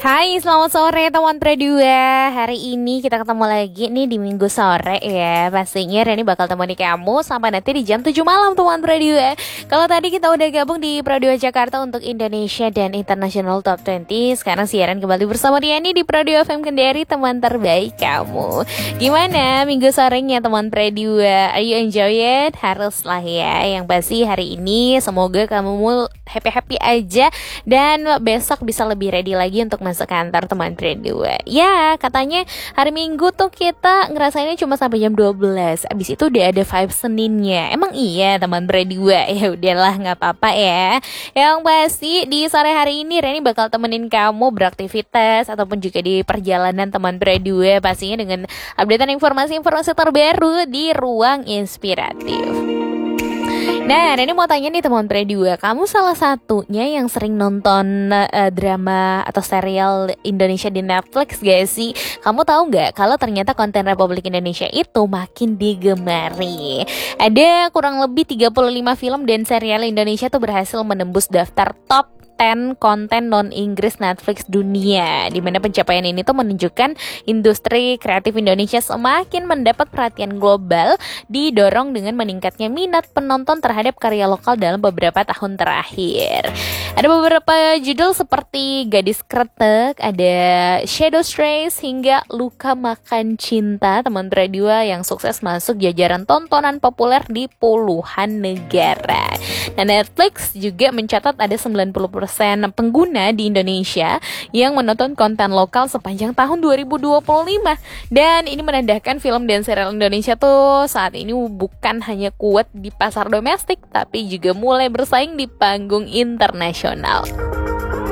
Hai, selamat sore teman Tradua. Hari ini kita ketemu lagi nih di Minggu sore ya. Pastinya Reni bakal temani kamu sampai nanti di jam 7 malam teman Tradua. Kalau tadi kita udah gabung di Pradua Jakarta untuk Indonesia dan International Top 20. Sekarang siaran kembali bersama Riani di Pradua FM Kendari, teman terbaik kamu. Gimana minggu sorenya teman Pradua? Are you enjoy it? Haruslah ya. Yang pasti hari ini semoga kamu happy-happy aja dan besok bisa lebih ready lagi untuk masuk kantor teman Pradua. Ya, katanya hari Minggu tuh kita ngerasainnya cuma sampai jam 12. Abis itu udah ada vibe Seninnya. Emang iya teman Pradua? Ya udahlah, nggak apa-apa ya. Yang pasti di sore hari ini Reni bakal temenin kamu beraktivitas ataupun juga di perjalanan teman Pradua, pastinya dengan updatean informasi-informasi terbaru di Ruang Inspiratif. Nah, Reni mau tanya nih teman Pradua, kamu salah satunya yang sering nonton drama atau serial Indonesia di Netflix gak sih? Kamu tahu gak kalau ternyata konten Republik Indonesia itu makin digemari? Ada kurang lebih 35 film dan serial Indonesia tuh berhasil menembus daftar top 10 konten non-Inggris Netflix dunia, dimana pencapaian ini tuh menunjukkan industri kreatif Indonesia semakin mendapat perhatian global, didorong dengan meningkatnya minat penonton terhadap karya lokal dalam beberapa tahun terakhir. Ada beberapa judul seperti Gadis Kretek, ada Shadow Strays, hingga Luka Makan Cinta teman Pradua yang sukses masuk jajaran tontonan populer di puluhan negara. Nah, Netflix juga mencatat ada 90% pengguna di Indonesia yang menonton konten lokal sepanjang tahun 2025. Dan ini menandakan film dan serial Indonesia tuh saat ini bukan hanya kuat di pasar domestik, tapi juga mulai bersaing di panggung internasional.